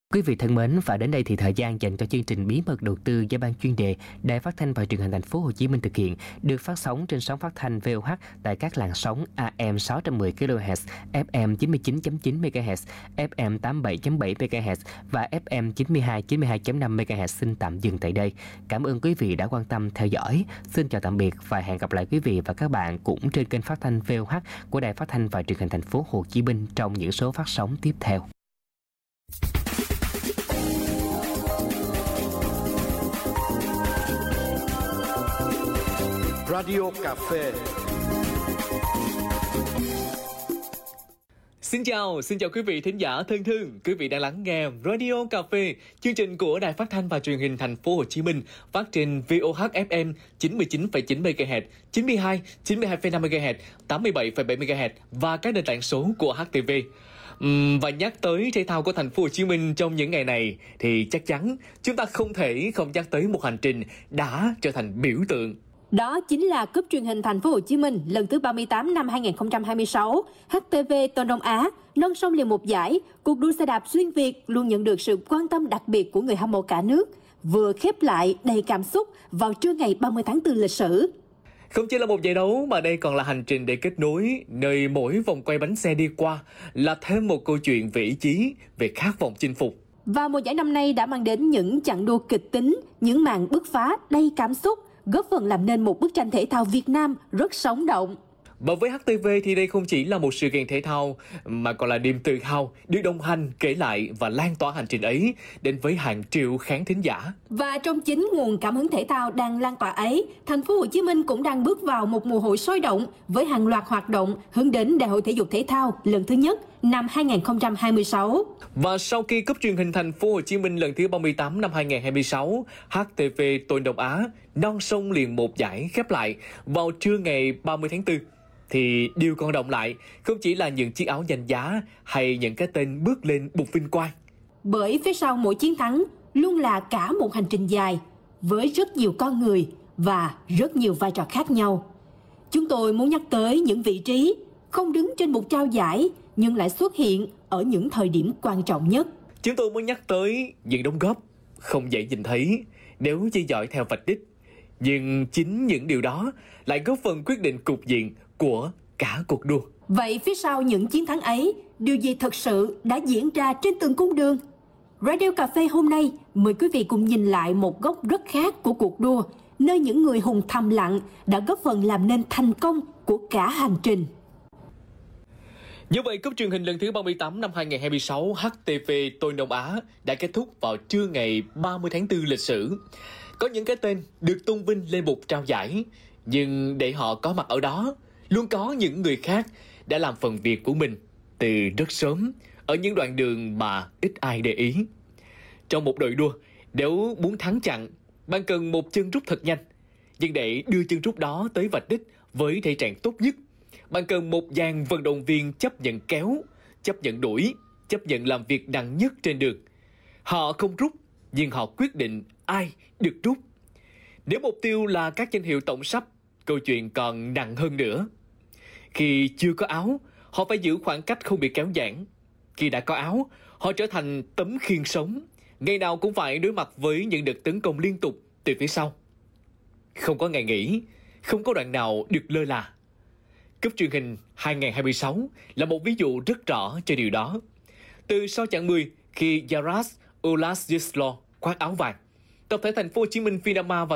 Quý vị thân mến, và đến đây thì thời gian dành cho chương trình Bí mật đầu tư do ban chuyên đề Đài Phát thanh và Truyền hình Thành phố Hồ Chí Minh thực hiện được phát sóng trên sóng phát thanh VOH tại các làn sóng AM 610 kHz, FM 99.9 MHz, FM 87.7 MHz và FM 92.5 MHz xin tạm dừng tại đây. Cảm ơn quý vị đã quan tâm theo dõi. Xin chào tạm biệt và hẹn gặp lại quý vị và các bạn cũng trên kênh phát thanh VOH của Đài Phát thanh và Truyền hình Thành phố Hồ Chí Minh trong những số phát sóng tiếp theo. Radio Cà Phê. Xin chào quý vị thính giả thân thương. Quý vị đang lắng nghe Radio Cà Phê, chương trình của Đài Phát thanh và Truyền hình Thành phố Hồ Chí Minh, phát trên VOH FM 99,9 MHz, 92,5 MHz, 87,7 MHz và các nền tảng số của HTV. Và nhắc tới thể thao của Thành phố Hồ Chí Minh trong những ngày này thì chắc chắn chúng ta không thể không nhắc tới một hành trình đã trở thành biểu tượng. Đó chính là Cúp Truyền hình Thành phố Hồ Chí Minh lần thứ 38 năm 2026. HTV Tôn Đông Á nâng song liền một giải. Cuộc đua xe đạp xuyên Việt luôn nhận được sự quan tâm đặc biệt của người hâm mộ cả nước, vừa khép lại đầy cảm xúc vào trưa ngày 30 tháng 4 lịch sử. Không chỉ là một giải đấu mà đây còn là hành trình để kết nối, nơi mỗi vòng quay bánh xe đi qua là thêm một câu chuyện về ý chí, về khát vọng chinh phục. Và mùa giải năm nay đã mang đến những chặng đua kịch tính, những màn bứt phá đầy cảm xúc, góp phần làm nên một bức tranh thể thao Việt Nam rất sống động. Và với HTV thì đây không chỉ là một sự kiện thể thao mà còn là niềm tự hào được đồng hành, kể lại và lan tỏa hành trình ấy đến với hàng triệu khán thính giả. Và trong chính nguồn cảm hứng thể thao đang lan tỏa ấy, Thành phố Hồ Chí Minh cũng đang bước vào một mùa hội sôi động với hàng loạt hoạt động hướng đến Đại hội Thể dục Thể thao lần thứ nhất năm 2026. Và sau khi Cúp Truyền hình Thành phố Hồ Chí Minh lần thứ 38 năm 2026, HTV Tôn Đông Á non sông liền một giải khép lại vào trưa ngày 30 tháng 4. Thì điều còn động lại không chỉ là những chiếc áo danh giá hay những cái tên bước lên bục vinh quang. Bởi phía sau mỗi chiến thắng luôn là cả một hành trình dài với rất nhiều con người và rất nhiều vai trò khác nhau. Chúng tôi muốn nhắc tới những vị trí không đứng trên bục trao giải nhưng lại xuất hiện ở những thời điểm quan trọng nhất. Chúng tôi muốn nhắc tới những đóng góp không dễ nhìn thấy nếu chỉ dõi theo vạch đích. Nhưng chính những điều đó lại góp phần quyết định cục diện của cả cuộc đua. Vậy phía sau những chiến thắng ấy, điều gì thật sự đã diễn ra trên từng cung đường? Radio Cà Phê hôm nay mời quý vị cùng nhìn lại một góc rất khác của cuộc đua, nơi những người hùng thầm lặng đã góp phần làm nên thành công của cả hành trình. Như vậy, Cúp Truyền hình lần thứ 38 năm 2026 HTV Tôn Đông Á đã kết thúc vào trưa ngày 30 tháng 4 lịch sử. Có những cái tên được tôn vinh lên bục trao giải, nhưng để họ có mặt ở đó, luôn có những người khác đã làm phần việc của mình từ rất sớm, ở những đoạn đường mà ít ai để ý. Trong một đội đua, nếu muốn thắng chặng, bạn cần một chân rút thật nhanh. Nhưng để đưa chân rút đó tới vạch đích với thể trạng tốt nhất, bạn cần một dàn vận động viên chấp nhận kéo, chấp nhận đuổi, chấp nhận làm việc nặng nhất trên đường. Họ không rút, nhưng họ quyết định ai được rút. Nếu mục tiêu là các danh hiệu tổng sắp, câu chuyện còn nặng hơn nữa. Khi chưa có áo, họ phải giữ khoảng cách không bị kéo giãn. Khi đã có áo, họ trở thành tấm khiên sống, ngày nào cũng phải đối mặt với những đợt tấn công liên tục từ phía sau. Không có ngày nghỉ, không có đoạn nào được lơ là. Cúp Truyền hình 2026 là một ví dụ rất rõ cho điều đó. Từ sau chặng 10, khi Yaras Ulasyislaw khoác áo vàng, tập thể Thành phố Hồ Chí Minh Vinama và